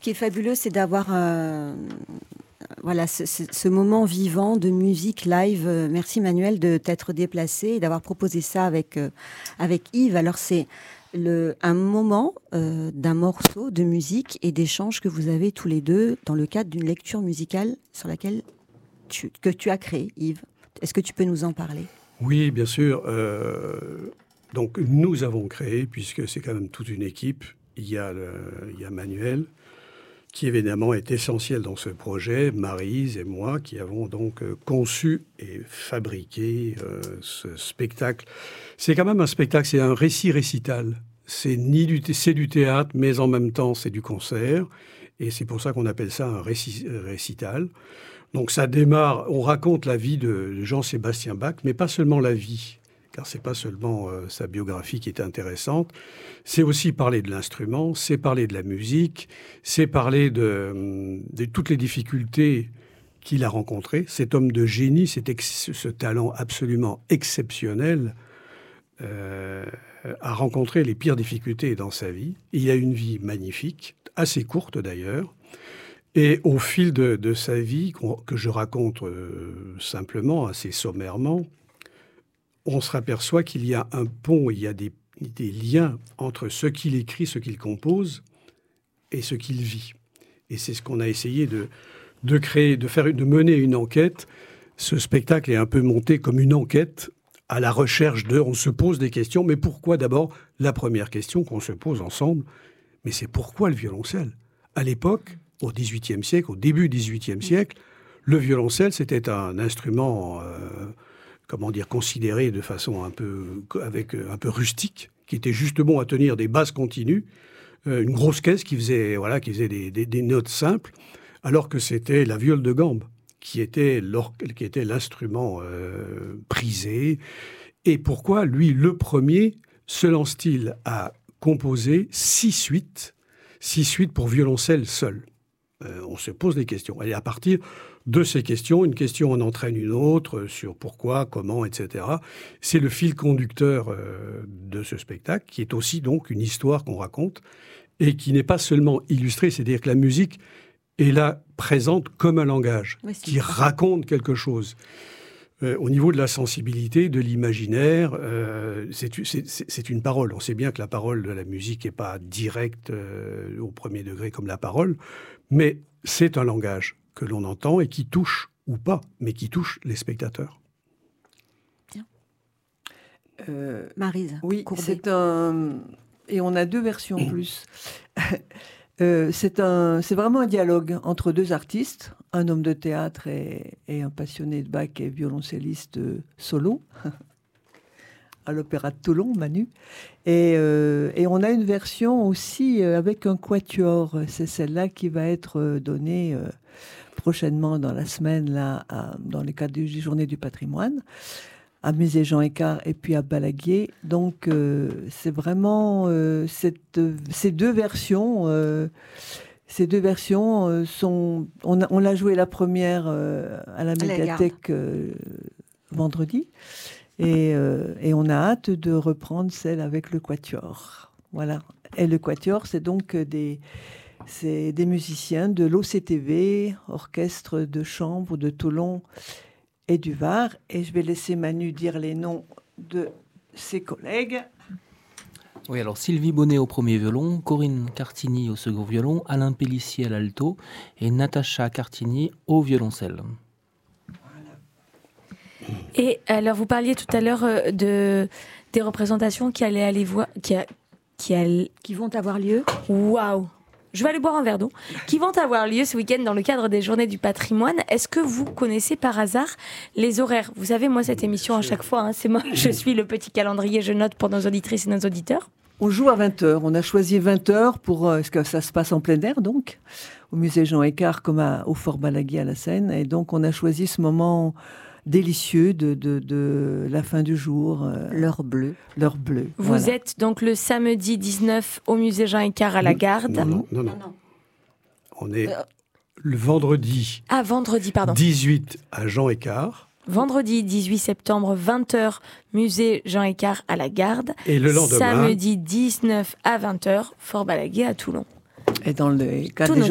qui est fabuleux, c'est d'avoir ce moment vivant de musique live. Merci Manuel de t'être déplacé et d'avoir proposé ça avec Yves. Alors c'est un moment d'un morceau de musique et d'échange que vous avez tous les deux dans le cadre d'une lecture musicale sur laquelle que tu as créée, Yves. Est-ce que tu peux nous en parler ? Oui, bien sûr. Donc nous avons créé, puisque c'est quand même toute une équipe, il y a Manuel, qui évidemment est essentiel dans ce projet, Maryse et moi, qui avons donc conçu et fabriqué ce spectacle. C'est quand même un spectacle, c'est un récital. C'est du théâtre, mais en même temps, c'est du concert. Et c'est pour ça qu'on appelle ça un récital. Donc ça démarre, on raconte la vie de Jean-Sébastien Bach, mais pas seulement la vie, car c'est pas seulement sa biographie qui est intéressante, c'est aussi parler de l'instrument, c'est parler de la musique, c'est parler de toutes les difficultés qu'il a rencontrées. Cet homme de génie, ce talent absolument exceptionnel, a rencontré les pires difficultés dans sa vie. Il a une vie magnifique, assez courte d'ailleurs. Et au fil de sa vie, que je raconte simplement, assez sommairement, on se aperçoit qu'il y a un pont, il y a des liens entre ce qu'il écrit, ce qu'il compose, et ce qu'il vit. Et c'est ce qu'on a essayé de créer, de mener une enquête. Ce spectacle est un peu monté comme une enquête à la recherche on se pose des questions, mais pourquoi d'abord ? La première question qu'on se pose ensemble, mais c'est pourquoi le violoncelle ? À l'époque, au XVIIIe siècle, au début du XVIIIe siècle, le violoncelle, c'était un instrument, considéré de façon un peu rustique, qui était juste bon à tenir des basses continues, une grosse caisse qui faisait des notes simples, alors que c'était la viole de gambe qui était l'instrument prisé. Et pourquoi, lui, le premier, se lance-t-il à composer 6 suites pour violoncelle seul ? On se pose des questions. Et à partir de ces questions, une question en entraîne une autre sur pourquoi, comment, etc. C'est le fil conducteur de ce spectacle, qui est aussi donc une histoire qu'on raconte et qui n'est pas seulement illustrée, c'est-à-dire que la musique est là présente comme un langage qui raconte quelque chose. Au niveau de la sensibilité, de l'imaginaire, c'est une parole. On sait bien que la parole de la musique n'est pas directe au premier degré comme la parole, mais c'est un langage que l'on entend et qui touche, ou pas, mais qui touche les spectateurs. Bien. Maryse, oui, Courbet. Et on a 2 versions en plus. C'est vraiment un dialogue entre 2 artistes, un homme de théâtre et un passionné de Bach et violoncelliste solo, à l'Opéra de Toulon, Manu. Et on a une version aussi avec un quatuor. C'est celle-là qui va être donnée prochainement dans la semaine, là, dans le cadre des Journées du patrimoine, à Musée Jean Écart et puis à Balaguier. Donc, c'est vraiment ces deux versions. Ces 2 versions sont... On l'a joué la première à la médiathèque vendredi. Et on a hâte de reprendre celle avec le quatuor. Voilà. Et le quatuor, c'est donc des musiciens de l'OCTV, Orchestre de Chambre de Toulon et du Var. Et je vais laisser Manu dire les noms de ses collègues. Oui, alors Sylvie Bonnet au premier violon, Corinne Cartini au second violon, Alain Pellissier à l'alto et Natacha Cartini au violoncelle. Et alors, vous parliez tout à l'heure des représentations qui allaient aller voir, qui vont avoir lieu. Waouh! Je vais aller boire un verre d'eau. Qui vont avoir lieu ce week-end dans le cadre des Journées du patrimoine. Est-ce que vous connaissez par hasard les horaires ? Vous savez, moi, cette émission, à chaque fois, c'est moi, je suis le petit calendrier, je note pour nos auditrices et nos auditeurs. On joue à 20h. On a choisi 20h pour ce que ça se passe en plein air, donc, au musée Jean Écart comme au Fort Balaguier à la Seine. Et donc, on a choisi ce moment délicieux de la fin du jour. L'heure bleue. L'heure bleue. Vous êtes donc le samedi 19 au musée Jean Écart à la Garde. Non. On est le vendredi. Ah, vendredi, pardon. 18 à Jean Écart. Vendredi 18 septembre, 20h, musée Jean Écart à la Garde. Et le lendemain, samedi 19 à 20h, Fort Balaguier à Toulon. Et dans le cadre